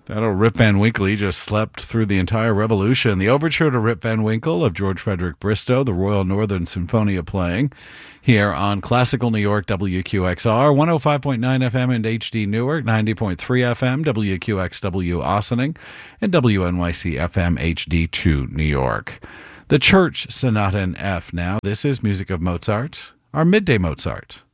Rip Van Winkle, he just slept through the entire revolution. The overture to Rip Van Winkle of George Frederick Bristow, the Royal Northern Sinfonia playing here on Classical New York, WQXR, 105.9 FM and HD Newark, 90.3 FM, WQXW Ossining, and WNYC FM HD2 New York. The Church Sonata in F now. This is music of Mozart, our Midday Mozart.